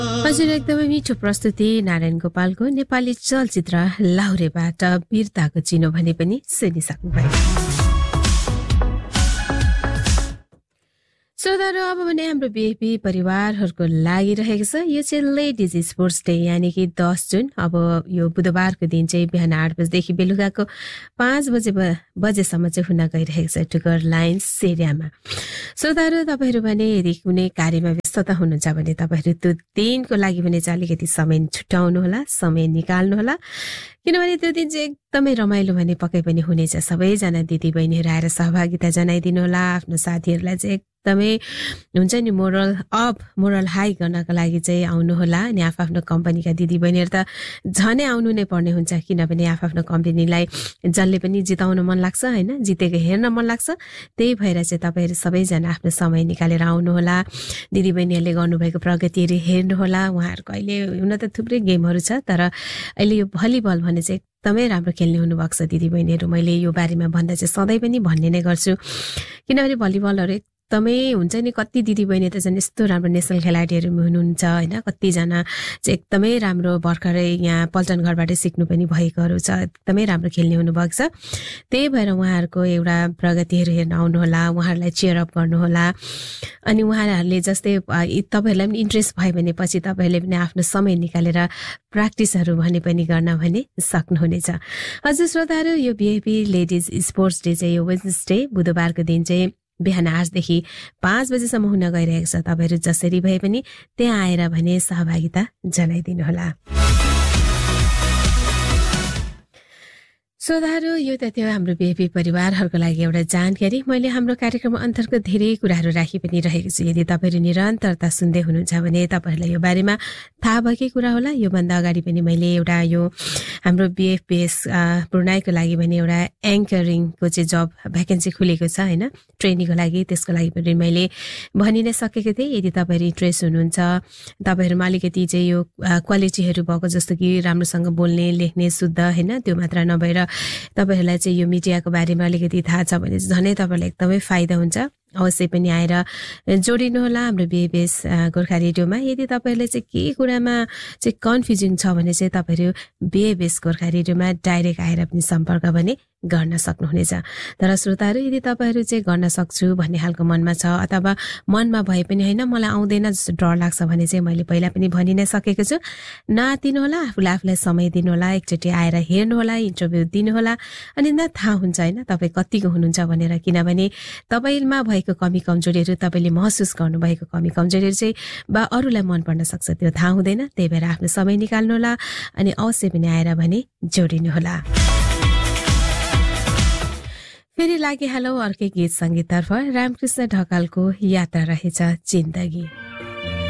हजुर एकदमै मिठो प्रस्तुति नारायण गोपालको नेपाली चलचित्र लाहुरेबाट वीरताको चिनो भने पनि सुनिसक्नु भयो। श्रोताहरू अब भने हाम्रो बिएपी परिवारहरूको लागिरहेको छ यो चाहिँ लेडिज स्पोर्ट्स डे यानि कि 10 जुन। अब यो बुधबारको दिन चाहिँ बिहान 8 बजेदेखि बेलुकाको 5 बजेसम्म चाहिँ हुन गइरहेको छ टुगर लाइन्स एरियामा। श्रोताहरू तपाईँहरू भने यदि कुनै कार्यमा व्यस्तता हुनुहुन्छ भने तपाईँहरू त्यो दिनको लागि भने चाहिँ अलिकति समय छुट्याउनु होला, समय निकाल्नु होला, किनभने त्यो दिन चाहिँ एकदमै रमाइलो भने पक्कै पनि हुनेछ। सबैजना दिदीबहिनीहरू आएर सहभागिता जनाइदिनु होला, आफ्नो साथीहरूलाई चाहिँ एकदमै हुन्छ नि मोरल हाई गर्नको लागि चाहिँ आउनु होला। अनि आफ्नो कम्पनीका दिदीबहिनीहरू त झनै आउनु नै पर्ने हुन्छ, किनभने आफ्नो कम्पनीलाई जसले पनि जिताउन मन लाग्छ होइन, जितेको हेर्न मन लाग्छ। त्यही भएर चाहिँ तपाईँहरू सबैजना आफ्नो समय निकालेर आउनुहोला, दिदीबहिनीहरूले गर्नुभएको प्रगतिहरू हेर्नुहोला। उहाँहरूको अहिले हुन त थुप्रै गेमहरू छ, तर अहिले यो भलिबल भने चाहिँ एकदमै राम्रो खेल्ने हुनुभएको छ दिदीबहिनीहरू। मैले यो बारेमा भन्दा चाहिँ सधैँ पनि भन्ने नै गर्छु, किनभने भलिबलहरू एकदमै हुन्छ नि, कति दिदीबहिनी त झन् यस्तो राम्रो नेसनल खेलाडीहरू हुनुहुन्छ होइन, कतिजना चाहिँ एकदमै राम्रो भर्खरै यहाँ पल्टनघरबाट सिक्नु पनि भएकोहरू छ, एकदमै राम्रो खेल्ने हुनुभएको छ। त्यही भएर उहाँहरूको एउटा प्रगतिहरू हेर्न आउनुहोला, उहाँहरूलाई चेयर अप गर्नुहोला। अनि उहाँहरूले जस्तै तपाईँहरूलाई पनि इन्ट्रेस्ट भयो भने पछि तपाईँहरूले पनि आफ्नो समय निकालेर प्र्याक्टिसहरू भने पनि गर्न भने सक्नुहुनेछ। हजुर श्रोताहरू, यो बिएपी लेडिज स्पोर्ट्स डे चाहिँ यो वेडनेसडे बुधबारको दिन चाहिँ बिहान 8 देखि 5 बजेसम्म हुन गइरहेको छ। तपाईँहरू जसरी भए पनि त्यहाँ आएर भने सहभागिता जनाइदिनुहोला। श्रोताहरू, यो त थियो हाम्रो बिएपी परिवारहरूको लागि एउटा जानकारी। मैले हाम्रो कार्यक्रम अन्तर्गत धेरै कुराहरू राखी पनि रहेको छु। यदि तपाईँहरू निरन्तरता सुन्दै हुनुहुन्छ भने तपाईँहरूलाई यो बारेमा थाहा भएकै कुरा होला। योभन्दा अगाडि पनि मैले एउटा यो हाम्रो बिएफपिएस पूर्णाइको लागि भने एउटा एङ्करिङको चाहिँ जब भ्याकेन्सी खुलेको छ होइन, ट्रेनिङको लागि, त्यसको लागि पनि मैले भनि नै सकेको थिएँ। यदि तपाईँहरू इन्ट्रेस्ट हुनुहुन्छ, तपाईँहरूमा अलिकति चाहिँ यो क्वालिटीहरू भएको जस्तो कि राम्रोसँग बोल्ने, लेख्ने शुद्ध होइन, त्यो मात्र नभएर तपाईहरूलाई चाहिँ यो मिडियाको बारेमा अलिकति थाहा छ भने झनै तपाईँलाई एकदमै फाइदा हुन्छ। अवश्य पनि आएर जोडिनुहोला हाम्रो बिएबीएस गोर्खा रेडियोमा। यदि तपाईँहरूले चाहिँ के कुरामा चाहिँ कन्फ्युजन छ भने चाहिँ तपाईँहरू बिएबीएस गोर्खा रेडियोमा डाइरेक्ट आएर पनि सम्पर्क भने गर्न सक्नुहुनेछ। तर श्रोताहरू, यदि तपाईँहरू चाहिँ गर्न सक्छु भन्ने खालको मनमा छ अथवा मनमा भए पनि होइन मलाई आउँदैन जस्तो डर लाग्छ भने चाहिँ मैले पहिला पनि भनि नै सकेको छु, नआतिनुहोला, आफूलाई समय दिनुहोला, एकचोटि आएर हेर्नुहोला, इन्टरभ्यू दिनुहोला, अनि थाहा हुन्छ होइन तपाईँ कतिको हुनुहुन्छ भनेर। किनभने तपाईँमा भएको कमी कमजोरीहरू, तपाईँले महसुस गर्नुभएको कमी कमजोरीहरू चाहिँ बा अरूलाई मन पर्न सक्छ, त्यो थाहा हुँदैन। त्यही भएर आफ्नो समय निकाल्नुहोला अनि अवश्य पनि आएर भने जोडिनुहोला। फेरि लागि हालौ अर्कै गीत सङ्गीततर्फ। रामकृष्ण ढकालको यात्रा रहेछ जिन्दगी।